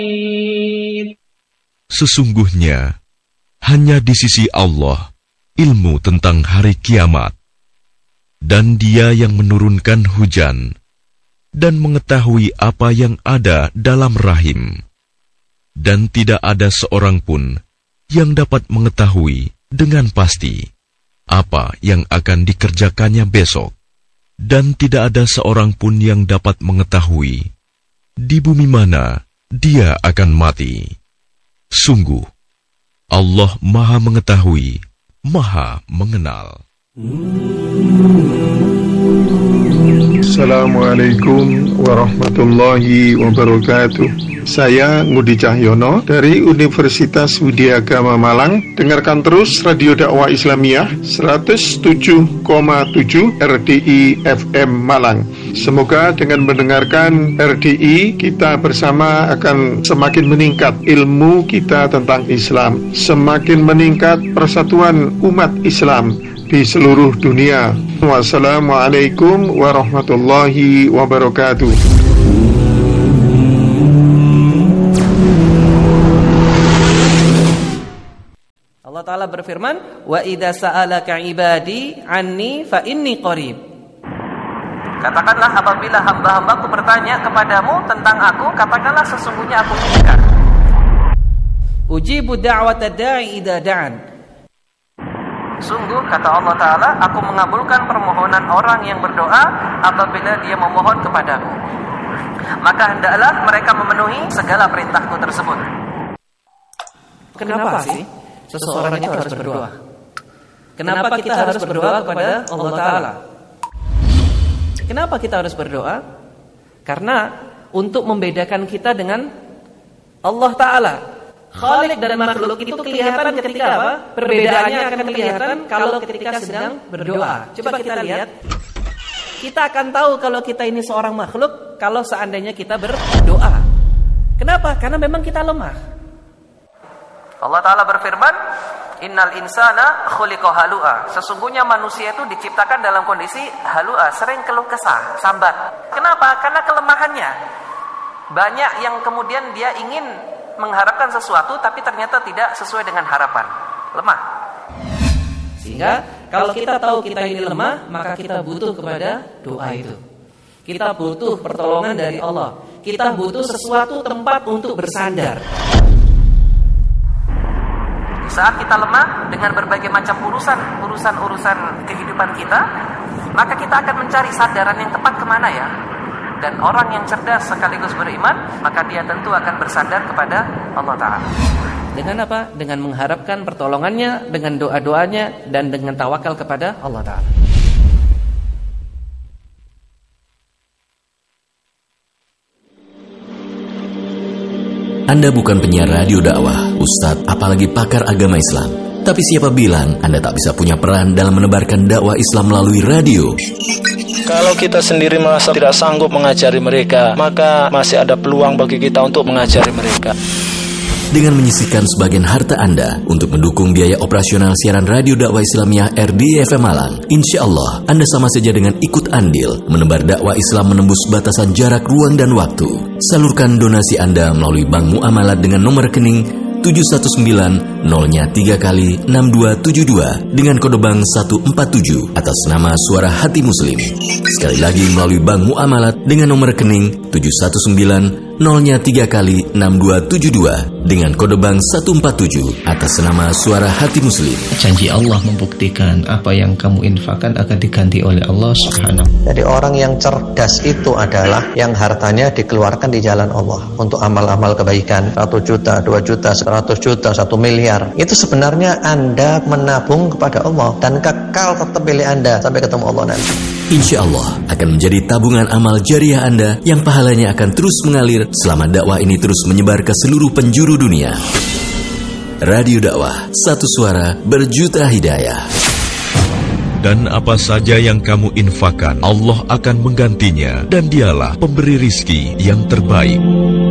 Sesungguhnya, hanya di sisi Allah ilmu tentang hari kiamat, dan Dia yang menurunkan hujan, dan mengetahui apa yang ada dalam rahim. Dan tidak ada seorang pun yang dapat mengetahui dengan pasti apa yang akan dikerjakannya besok. Dan tidak ada seorang pun yang dapat mengetahui di bumi mana dia akan mati. Sungguh, Allah Maha Mengetahui, Maha Mengenal. Assalamualaikum warahmatullahi wabarakatuh. Saya Ngudi Cahyono dari Universitas Widya Agama Malang. Dengarkan terus Radio Dakwah Islamiyah 107,7 RDI FM Malang. Semoga dengan mendengarkan RDI, kita bersama akan semakin meningkat ilmu kita tentang Islam, semakin meningkat persatuan umat Islam di seluruh dunia. Wassalamualaikum warahmatullahi wabarakatuh. Allah Ta'ala berfirman, wa idza sa'alaka ibadi anni fa inni qarib. Katakanlah apabila hamba-hambaku bertanya kepadamu tentang aku, katakanlah sesungguhnya aku dekat. Ujibu da'wata da'i idza da'an. Sungguh, kata Allah Ta'ala, aku mengabulkan permohonan orang yang berdoa apabila dia memohon kepadaku. Maka hendaklah mereka memenuhi segala perintahku tersebut. Kenapa sih seseorang itu harus berdoa? Kenapa kita harus berdoa kepada Allah Ta'ala? Kenapa kita harus berdoa? Karena untuk membedakan kita dengan Allah Ta'ala. Khalik dan makhluk itu kelihatan ketika apa? Perbedaannya akan kelihatan kalau ketika sedang berdoa. Coba kita lihat. Kita akan tahu kalau kita ini seorang makhluk kalau seandainya kita berdoa. Kenapa? Karena memang kita lemah. Allah Ta'ala berfirman, innal insana khuliqa halu'a. Sesungguhnya manusia itu diciptakan dalam kondisi halu'a, sering keluh kesah, sambat. Kenapa? Karena kelemahannya. Banyak yang kemudian dia ingin mengharapkan sesuatu tapi ternyata tidak sesuai dengan harapan. Lemah. Sehingga kalau kita tahu kita ini lemah, maka kita butuh kepada doa itu. Kita butuh pertolongan dari Allah. Kita butuh sesuatu tempat untuk bersandar. Saat kita lemah dengan berbagai macam urusan kehidupan kita, maka kita akan mencari sandaran yang tepat kemana ya. Dan orang yang cerdas sekaligus beriman, maka dia tentu akan bersandar kepada Allah Ta'ala. Dengan apa? Dengan mengharapkan pertolongannya, dengan doa-doanya, dan dengan tawakal kepada Allah Ta'ala. Anda bukan penyiar radio dakwah, ustadz, apalagi pakar agama Islam. Tapi siapa bilang Anda tak bisa punya peran dalam menebarkan dakwah Islam melalui radio? Kalau kita sendiri merasa tidak sanggup mengajari mereka, maka masih ada peluang bagi kita untuk mengajari mereka. Dengan menyisihkan sebagian harta Anda untuk mendukung biaya operasional siaran radio dakwah Islamiyah RDI FM Malang, insya Allah Anda sama saja dengan ikut andil menebar dakwah Islam menembus batasan jarak, ruang, dan waktu. Salurkan donasi Anda melalui Bank Muamalat dengan nomor rekening 719-0-3x-6272 dengan kode bank 147 atas nama Suara Hati Muslim. Sekali lagi melalui Bank Muamalat dengan nomor rekening 719-0-3x-6272 dengan kode bank 147 atas nama Suara Hati Muslim. Janji Allah membuktikan apa yang kamu infakkan akan diganti oleh Allah Subhanahu. Jadi orang yang cerdas itu adalah yang hartanya dikeluarkan di jalan Allah untuk amal-amal kebaikan. 1 juta, 2 juta, 100 juta, 1 miliar. Itu sebenarnya Anda menabung kepada Allah dan kekal tetap milik Anda sampai ketemu Allah nanti. Insya Allah akan menjadi tabungan amal jariah Anda yang pahalanya akan terus mengalir selama dakwah ini terus menyebar ke seluruh penjuru dunia. Radio Dakwah, satu suara berjuta hidayah. Dan apa saja yang kamu infakkan, Allah akan menggantinya, dan Dialah pemberi rizki yang terbaik.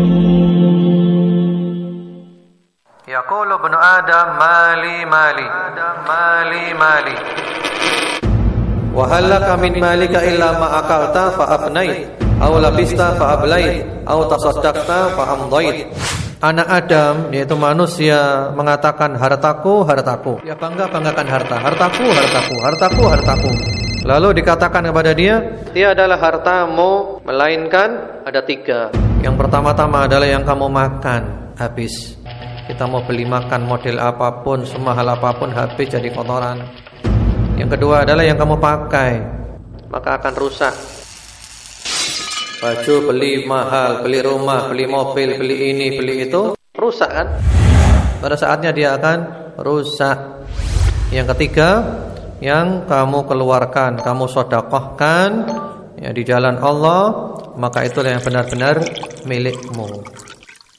Yaqulu ibnu Adam mali mali mali mali wa halaka min malika illa ma akalta fa afnait aw labista fa ablait aw tasaddaqta fa amdait. anak Adam, yaitu manusia, mengatakan hartaku, hartaku. Dia bangga-banggakan harta. Hartaku, hartaku, hartaku, hartaku. Lalu dikatakan kepada dia adalah hartamu, melainkan ada 3. Yang pertama-tama adalah yang kamu makan, habis. Kita mau beli makan model apapun, semahal apapun, habis jadi kotoran. Yang kedua adalah yang kamu pakai, maka akan rusak. Baju beli mahal, beli rumah, beli mobil, beli ini, beli itu, rusak kan? Pada saatnya dia akan rusak. Yang ketiga, yang kamu keluarkan, kamu sedekahkan ya di jalan Allah, maka itulah yang benar-benar milikmu.